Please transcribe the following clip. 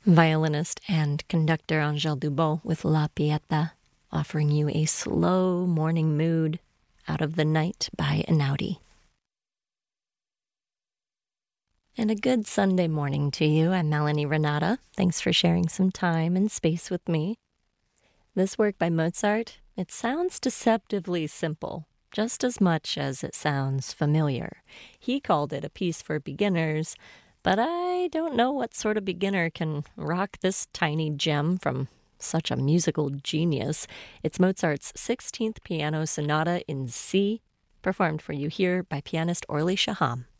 Violinist and conductor Angèle Dubon with La Pieta, offering you a slow morning mood out of the night by Einaudi. And a good Sunday morning to you. I'm Melanie Renata. Thanks for sharing some time and space with me. This work by Mozart, it sounds deceptively simple, just as much as it sounds familiar. He called it a piece for beginners, but I don't know what sort of beginner can rock this tiny gem from such a musical genius. It's Mozart's 16th Piano Sonata in C, performed for you here by pianist Orly Shaham.